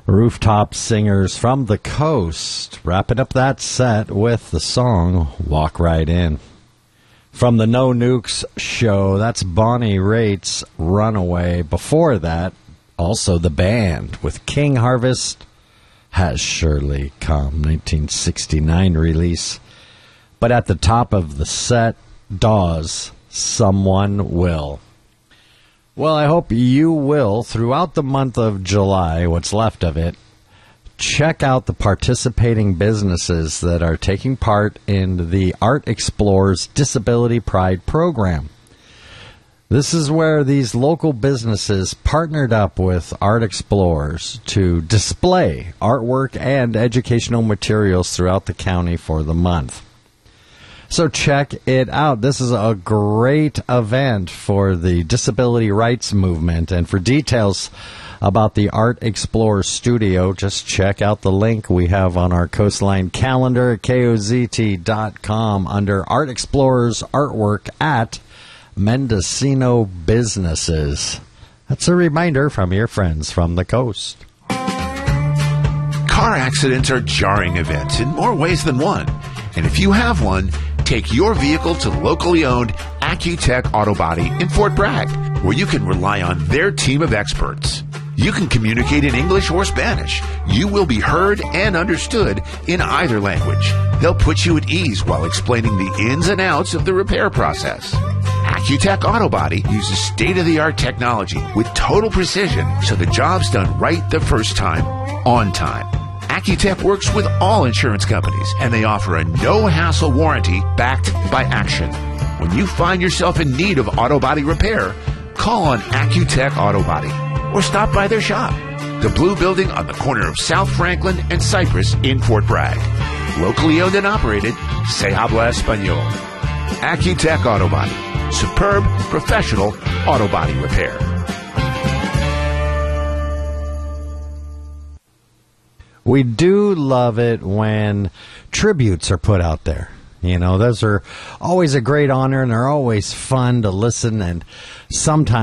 Rooftop Singers from the Coast, wrapping up that set with the song Walk Right In. From the No Nukes show, that's Bonnie Raitt's Runaway. Before that, also The Band with King Harvest Has Surely Come, 1969 release. But at the top of the set, Dawes, Someone Will. Well, I hope you will, throughout the month of July, what's left of it, check out the participating businesses that are taking part in the Art Explorers Disability Pride program. This is where these local businesses partnered up with Art Explorers to display artwork and educational materials throughout the county for the month. So check it out. This is a great event for the disability rights movement. And for details about the Art Explorer Studio, just check out the link we have on our Coastline calendar at KOZT.com under Art Explorers Artwork at Mendocino Businesses. That's a reminder from your friends from the coast. Car accidents are jarring events in more ways than one. And if you have one, take your vehicle to locally owned Accutech Auto Body in Fort Bragg, where you can rely on their team of experts. You can communicate in English or Spanish. You will be heard and understood in either language. They'll put you at ease while explaining the ins and outs of the repair process. Accutech Auto Body uses state-of-the-art technology with total precision, so the job's done right the first time, on time. Accutech works with all insurance companies, and they offer a no-hassle warranty backed by action. When you find yourself in need of auto body repair, call on Accutech Auto Body or stop by their shop, the blue building on the corner of South Franklin and Cypress in Fort Bragg. Locally owned and operated, Se Habla Español. Accutech Auto Body. Superb, professional auto body repair. We do love it when tributes are put out there. You know, those are always a great honor, and they're always fun to listen, and sometimes